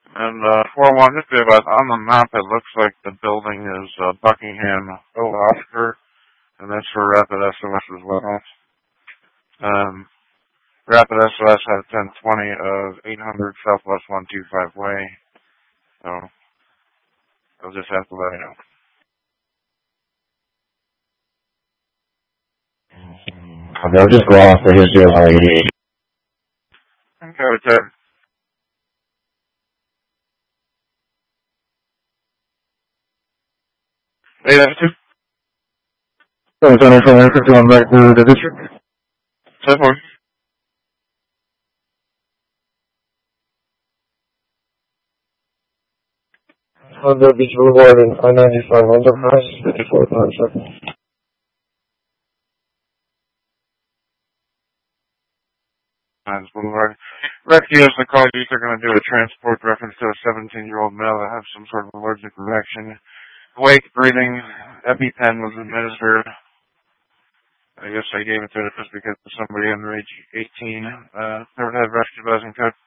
And 4-1, just be about, on the map, it looks like the building is Buckingham O Oscar, and that's for Rapid SOS as well. Rapid SOS has 1020 of 800 Southwest 125 Way, so I'll just have to let you know. They'll just go off for his deal already. Okay, with that. Hey, that's two. So it's under 250 on back to the district. 7-4. On the Beach Boulevard and I-95 Enterprise, 54.7. Boulevard. Rescue is the call you. They're going to do a transport reference to a 17-year-old male that has some sort of allergic reaction. Awake, breathing, EpiPen was administered. I guess I gave it to it just because of somebody under age 18. Third head rescue buzzing code